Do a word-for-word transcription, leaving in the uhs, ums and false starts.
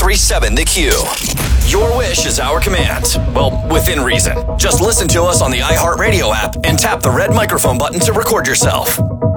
three seven The Q. Your wish is our command. Well, within reason. Just listen to us on the iHeartRadio app and tap the red microphone button to record yourself.